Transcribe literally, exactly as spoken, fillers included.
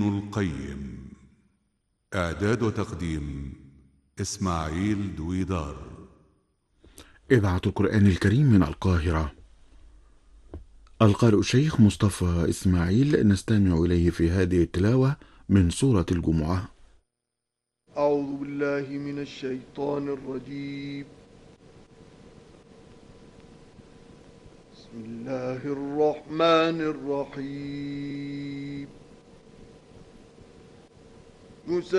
القيم. إعداد وتقديم إسماعيل دويدار. إذاعة القرآن الكريم من القاهرة. القارئ الشيخ مصطفى إسماعيل، نستمع إليه في هذه التلاوة من سورة الجمعة. أعوذ بالله من الشيطان الرجيم. بسم الله الرحمن الرحيم.